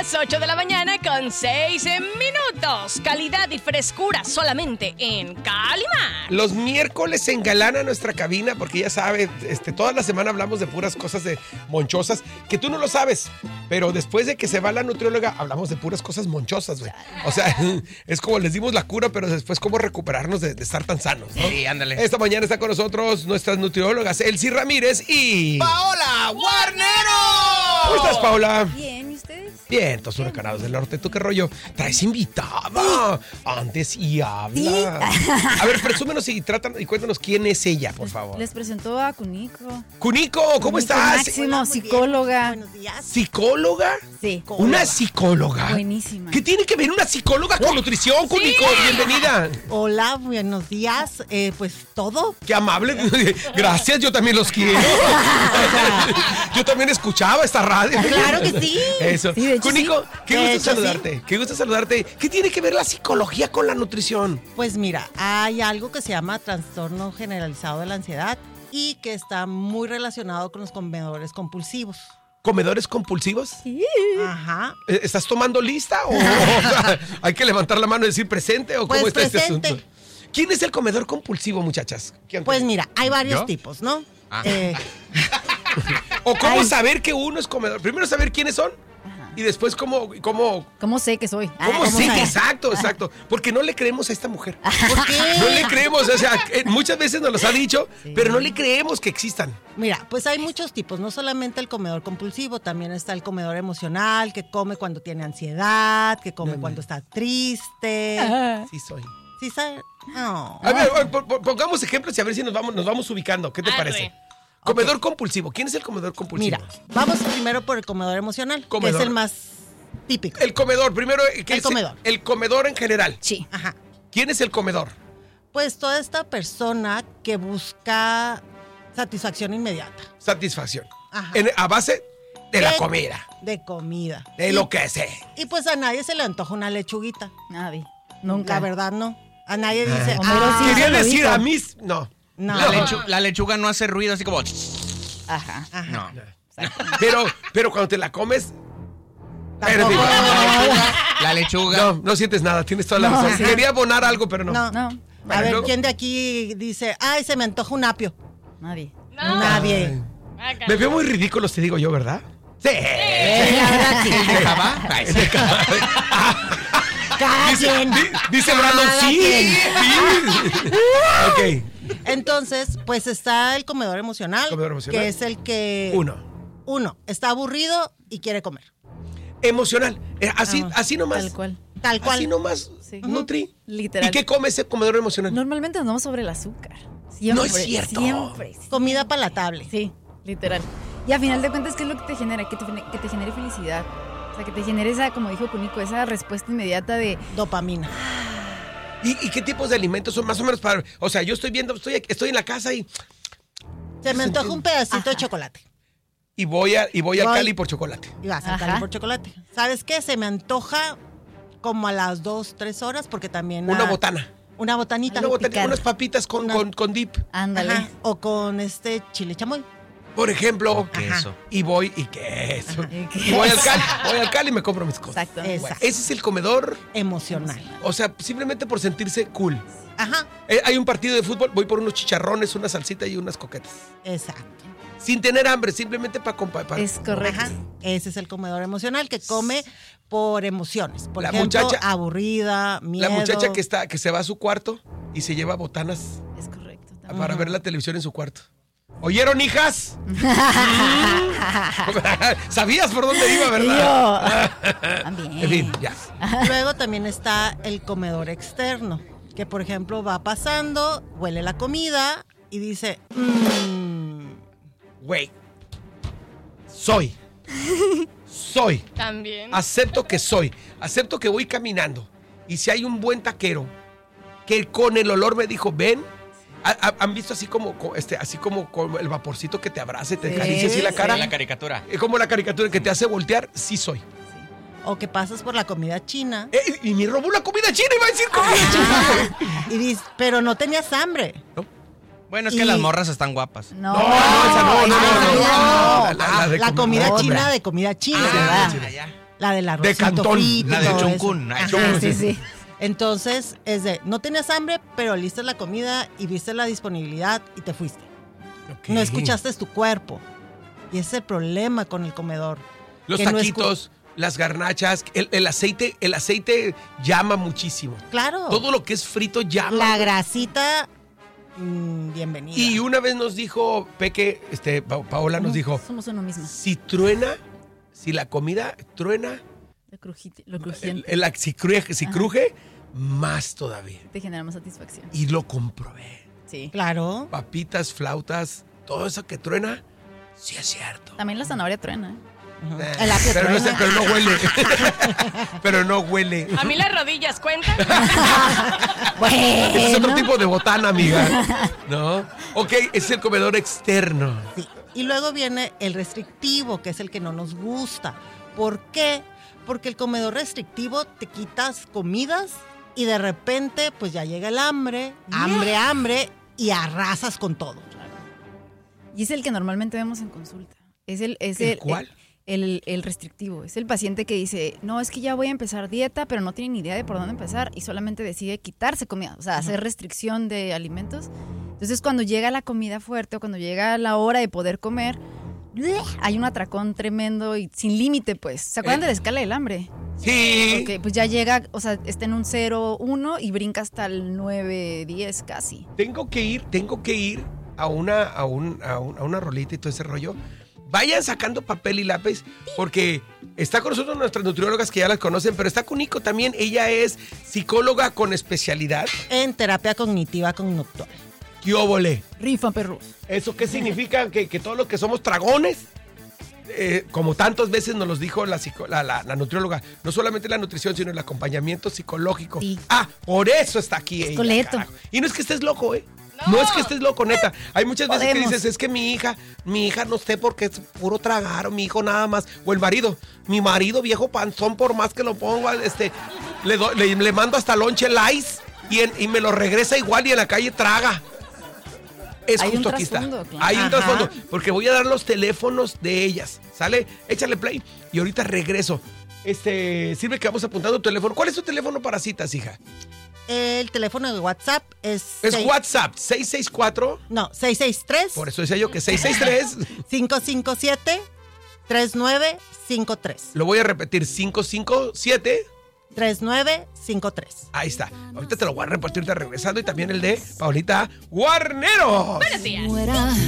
las 8 de la mañana con 6 minutos. Calidad y frescura solamente en Calimán. Los miércoles se engalana nuestra cabina porque ya sabes, toda la semana hablamos de puras cosas de monchosas que tú no lo sabes, pero después de que se va la nutrióloga hablamos de puras cosas monchosas, güey. O sea, es como les dimos la cura, pero después cómo recuperarnos de estar tan sanos, ¿no? Sí, ándale. Esta mañana está con nosotros nuestras nutriólogas Elsie Ramírez y... ¡Paola Guarnero! ¿Cómo estás, Paola? Bien, ¿y ustedes? Bien, todos huracanados del norte. ¿Tú qué rollo? Traes invitada. Antes y habla. A ver, presúmenos y cuéntanos quién es ella, por favor. Les presento a Kuniko. Kuniko, ¿cómo estás? Máximo, Hola, muy psicóloga. bien. Buenos días. ¿Psicóloga? Sí. ¿Una psicóloga? Buenísima. ¿Qué tiene que ver una psicóloga con nutrición, Kuniko? Bienvenida. Hola, buenos días. Pues todo. Qué amable. Gracias, yo también los quiero. Yo también escuchaba esta radio. Claro que sí. Eso. Sí, de hecho, Kuniko, sí. qué De gusto hecho, saludarte. Qué gusto saludarte. ¿Qué tiene que ver la psicología con la nutrición? Pues mira, hay algo que se llama trastorno generalizado de la ansiedad y que está muy relacionado con los comedores compulsivos. ¿Comedores compulsivos? Sí. Ajá. ¿Estás tomando lista o sea, hay que levantar la mano y decir presente o cómo Pues está este presente. asunto? ¿Quién es el comedor compulsivo, muchachas? ¿Quién? Pues mira, hay varios ¿Yo? tipos, ¿no? Ah. ¿O cómo saber que uno es comedor? Primero saber quiénes son y después cómo ¿Cómo sé que soy? ¿Cómo sí? saber? Exacto. Porque no le creemos a esta mujer. ¿Por qué? No le creemos, o sea, muchas veces nos los ha dicho, pero no le creemos que existan. Mira, pues hay muchos tipos, no solamente el comedor compulsivo, también está el comedor emocional, que come cuando tiene ansiedad, que come cuando está triste. Sí soy. ¿Sí sabes? No. A ver, pongamos ejemplos y a ver si nos vamos ubicando. ¿Qué te Arre. parece? Comedor compulsivo. ¿Quién es el comedor compulsivo? Mira, vamos primero por el comedor emocional, Comedor. que es el más típico. El comedor, primero. ¿qué El es comedor. El comedor en general. Sí. Ajá. ¿Quién es el comedor? Pues toda esta persona que busca satisfacción inmediata. Satisfacción. Ajá. A base de la De- comida. De comida. De lo que sé. Y pues a nadie se le antoja una lechuguita. Nadie. Nunca. La verdad, no. A nadie dice, Homero sí Quería se lo decir dijo. a mí. No. no. La lechuga no hace ruido así como... Ajá. Ajá. No. Pero cuando te la comes. Tampoco. Espérate. La lechuga. No sientes nada, tienes toda la No, razón. sí. Quería abonar algo, pero no. No. No, A Bueno, ver, luego. ¿quién de aquí dice, ay, se me antoja un apio? nadie. No. Nadie. Acá. Me veo muy ridículos, te digo yo, ¿verdad? Sí. La verdad, sí. ¿El de Jabá? Ay, sí. Cada quien. Dice Brandon, Cada sí. quien. Ok. Entonces, pues está el comedor emocional, Comedor emocional. que es el que... Uno, está aburrido y quiere comer. Emocional. Así, Ah, así nomás. Tal cual. Tal cual. Así nomás. Sí. Nutri. Literal. ¿Y qué come ese comedor emocional? Normalmente nos vamos sobre el azúcar. Siempre. No es cierto. Siempre. Comida palatable. Sí, literal. Y a final de cuentas, ¿qué es lo que te genera? Que te genere felicidad. O sea, que te genere esa, como dijo Kuniko, esa respuesta inmediata de... Dopamina. ¿Y qué tipos de alimentos son más o menos para...? O sea, yo estoy viendo, estoy en la casa y Se me antoja un pedacito de chocolate. voy a Voy. Cali por chocolate. Y vas a Ajá. Cali por chocolate. ¿Sabes qué? Se me antoja como a las 2, 3 horas porque también... Una botana. Una botanita. picar. Unas papitas con dip. Ándale. Ajá. O con chile chamoy. Por ejemplo. Queso. Y queso. Y Y queso. voy al Cali y me compro mis cosas. Exacto. Exacto. Ese es el comedor, Emocional. o sea, simplemente por sentirse cool. Ajá. Hay un partido de fútbol, voy por unos chicharrones, una salsita y unas coquetas. Exacto. Sin tener hambre, simplemente para Es correcto. Ajá. Ese es el comedor emocional que come por emociones. Por La ejemplo, muchacha- aburrida, miedo. La muchacha que se va a su cuarto y se lleva botanas Es correcto. también. para ver la televisión en su cuarto. ¿Oyeron, hijas? ¿Sabías por dónde iba, verdad? Yo. También. En fin, ya. Luego también está el comedor externo, que por ejemplo va pasando, huele la comida y dice, Güey. Soy. También. Acepto que soy. Acepto que voy caminando. Y si hay un buen taquero que con el olor me dijo, ven. ¿Han visto así como el vaporcito que te abraza y te Sí, acaricia así la sí. cara? La caricatura. Es como la caricatura que te hace voltear. Sí soy. o que pasas por la comida china Y me robó la comida china, iba a decir comida china. y dices, pero no tenías hambre. ¿No? Bueno, es que Y- las morras están guapas. No, No, esa no. La de comida otra. china de comida china, Ah, ¿verdad? sí, ya. La del De arrocito Cantón. frito y La de todo eso. Chuncún. Ay, Ajá. Sí. Entonces, es de, no tenías hambre, pero liste la comida y viste la disponibilidad y te fuiste. Ok. No escuchaste tu cuerpo. Y ese es el problema con el comedor. Los que no taquitos, las garnachas, el aceite llama muchísimo. Claro. Todo lo que es frito llama. La grasita, bienvenida. Y una vez nos dijo Peque, Paola nos dijo, Somos uno mismo. si truena, si la comida truena, Lo crujiente. si cruje, más todavía. Te genera más satisfacción. Y lo comprobé. Sí. Claro. Papitas, flautas, todo eso que truena, sí es cierto. También la zanahoria truena, ¿eh? El apio Pero no, truena. pero no huele. Pero no huele. A mí las rodillas cuentan. Ese es otro Bueno. tipo de botana, amiga. ¿No? Ok, es el comedor externo. Sí. Y luego viene el restrictivo, que es el que no nos gusta. ¿Por qué? Porque el comedor restrictivo te quitas comidas y de repente pues ya llega el hambre, hambre y arrasas con todo. Y es el que normalmente vemos en consulta. ¿El cuál? El restrictivo. Es el paciente que dice, no, es que ya voy a empezar dieta, pero no tiene ni idea de por dónde empezar y solamente decide quitarse comida, o sea, hacer restricción de alimentos. Entonces, cuando llega la comida fuerte o cuando llega la hora de poder comer, hay un atracón tremendo y sin límite, pues. ¿Se acuerdan de la escala del hambre? Sí. Porque pues ya llega, o sea, está en un 0, 1 y brinca hasta el 9, 10 casi. Tengo que ir a una rolita y todo ese rollo. Vayan sacando papel y lápiz porque está con nosotros nuestras nutriólogas que ya las conocen, pero está con Nico también. Ella es psicóloga con especialidad. En terapia cognitiva conductual. ¿Qué óvole? Rifa, perros. ¿Eso qué significa? Que todos los que somos dragones, como tantas veces nos los dijo la nutrióloga, no solamente la nutrición, sino el acompañamiento psicológico. Sí. Ah, por eso está aquí ella, Coleto. carajo. Y no es que estés loco, ¿eh? No. No es que estés loco, neta. Hay muchas veces que Podemos. dices, es que mi hija no sé por qué es puro tragar, o mi hijo nada más, o el marido. Mi marido, viejo panzón, por más que lo ponga, le mando hasta lonche lice y me lo regresa igual y en la calle traga. Es Hay un justo aquí está. trasfondo, claro. Hay un Ajá. trasfondo. Porque voy a dar los teléfonos de ellas. ¿Sale? Échale play. Y ahorita regreso. Sirve que vamos apuntando tu teléfono. ¿Cuál es tu teléfono para citas, hija? El teléfono de WhatsApp es... Es WhatsApp 664. No, 663. Por eso decía yo que 663. 557-3953. Lo voy a repetir. 557. 3953. Ahí está. Ahorita te lo voy a repartir regresando. Y también el de Paulita Guarneros. Buenos días.